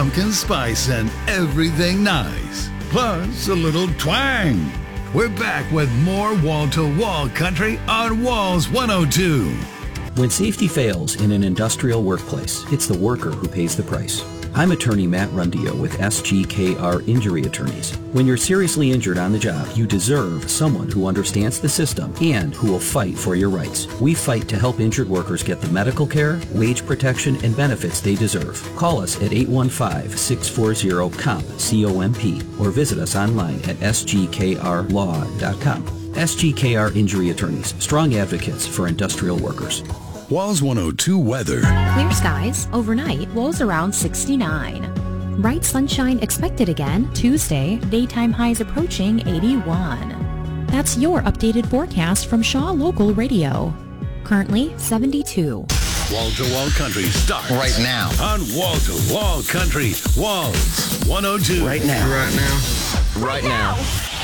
pumpkin spice and everything nice. Plus a little twang. We're back with more wall-to-wall country on Walls 102. When safety fails in an industrial workplace, it's the worker who pays the price. I'm attorney Matt Rundio with SGKR Injury Attorneys. When you're seriously injured on the job, you deserve someone who understands the system and who will fight for your rights. We fight to help injured workers get the medical care, wage protection, and benefits they deserve. Call us at 815-640-COMP, C-O-M-P, or visit us online at sgkrlaw.com. SGKR Injury Attorneys, strong advocates for industrial workers. Walls 102 weather. Clear skies. Overnight, lows around 69. Bright sunshine expected again Tuesday. Daytime highs approaching 81. That's your updated forecast from Shaw Local Radio. Currently 72. Wall-to-wall country starts right now on Wall-to-Wall Country. Walls 102. Right now. Right now. Right now.